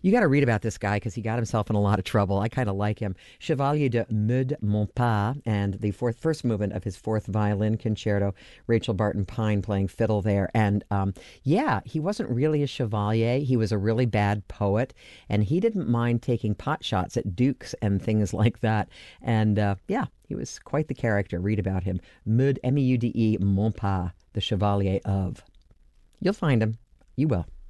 You got to read about this guy because he got himself in a lot of trouble. I kind of like him. Chevalier de Meud Montpas, and the first movement of his fourth violin concerto. Rachel Barton Pine playing fiddle there. And yeah, he wasn't really a chevalier. He was a really bad poet, and he didn't mind taking pot shots at dukes and things like that. And yeah, he was quite the character. Read about him. Meude, Meude Montpas, the Chevalier of. You'll find him. You will.